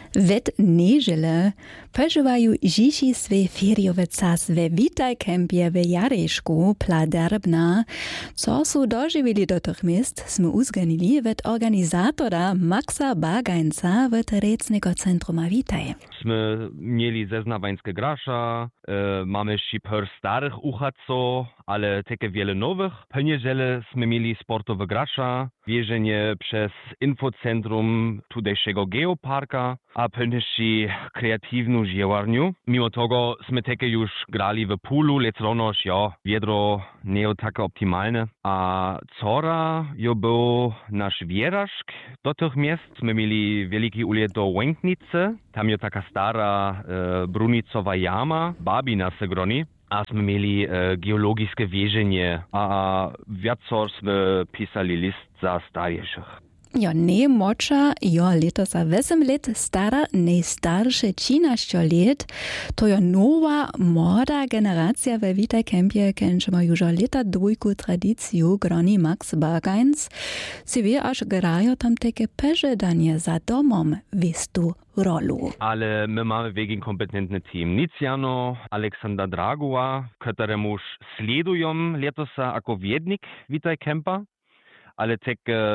Wet niedzielę przeżywają dzieci swe feriowe czas we Witaj Kempie w Jarešku, Pladerbna. Co są dożywili do tych miejsc, sme uzganili wet organizatora Maxa Bagańca w Terecnego Centrum Witaj. Sme mieli zeznawańskie grasza, mamy szipr starych uchadców, ale takie wiele nowych. Poniedziele sme mieli sportowe grasza, wierzenie przez infocentrum tutejszego geoparka, a pędzi kreatywną dziewarniu. Mimo tego sme takie już grali w pulu, lecz ronoż, wiedro nie takie optimalne. A cora był nasz wieraszk do tych miejsc. Sme mieli wielki ulet do Łęknicy, tam jest taka stara brunicowa jama, babina se groni. A sme mieli geologické wierzenie a viacor sme pisali list za starejszych. Jo, nie mocza, letos a 8 let stara, nie starsze 13 let. To jo nowa, młoda generacja we Witaj Kempie, kenczy ma już leta dwójku tradyciju, groni Max Bagańc. Si wie, aż grają tam takie peżedanie za domom, wistu rolu. Ale my mamy wegen kompetentny team. Nicjano Aleksandra Dragua, któremuż sledują letosa jako wiednik Witaj Kempa. Ale tak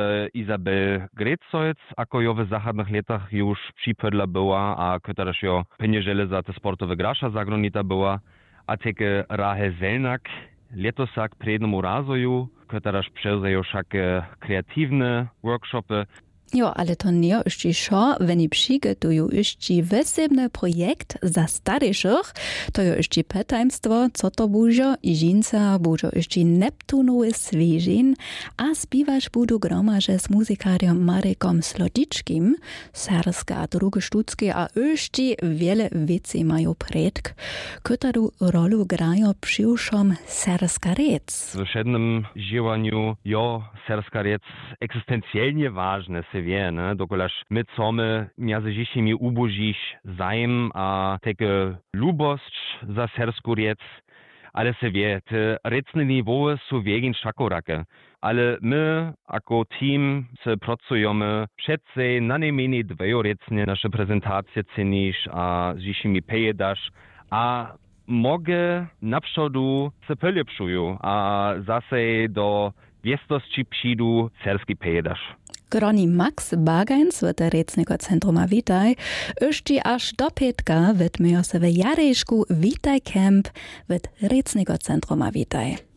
Izabel Grecojec, ako jo w zachodnych latach już przypadła była, a któraż jo pieniężele za te sportowe grasza zagronita była, a tak Rahel Zelnak, letosak prednemu razoju, któraż przełzają wszakie kreatywne workshopy. Jo, ale to nie jeszcze szo, wenn i przygotują jeszcze wesebny projekt za starszych, to jo jeszcze pytaństwo, co to budzio, i żinca budzio jeszcze Neptunowy Swieżin, a śpiewać budu gromarze z muzykariem Marekom Slodiczkim, serska a drugie sztuckie, a jeszcze wiele wieci mają predk, którą rolu grają przyuszom serska rec. W przednim działaniu, serska rec egzystencjalnie ważne se wie, ne? Dokolaż my chcemy między dziesięciu ubożyć zajem a takie lubość za sersku rec, ale se wie, te recne niveały są wiegin szakorake. Ale my, jako team, se pracujemy przedse na najmniej dwojorecnie nasze prezentacje cenisz, a z dziesięciu pejedasz, a mogę na przodu se polepszują, a zase do wiestości przyjdu serski pejedasz. Groni Max Bagańc w Terecnego Centrum Witaj, jeszcze aż do piątka widmieją się w Jarešku Witaj Camp w Terecnego Centrum Witaj.